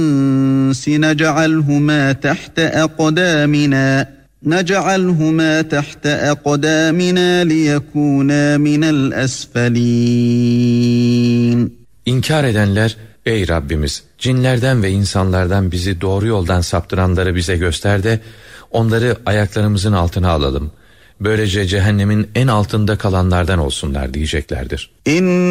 نجعلهما تحت أقدامنا ليكونا من الأسفلين. İnkar edenler, ey Rabbimiz, cinlerden ve insanlardan bizi doğru yoldan saptıranları bize göster de onları ayaklarımızın altına alalım. Böylece cehennemin en altında kalanlardan olsunlar diyeceklerdir.